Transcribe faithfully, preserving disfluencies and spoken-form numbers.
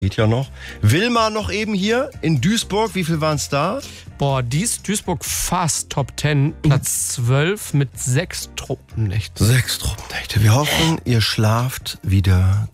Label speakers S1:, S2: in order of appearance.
S1: Geht ja noch. Wilma noch eben hier in Duisburg. Wie viel waren es da?
S2: Boah, dies Duisburg fast Top zehn, Platz zwölf mit sechs Truppennächten.
S1: Sechs Truppennächte. Wir hoffen, ihr schlaft wieder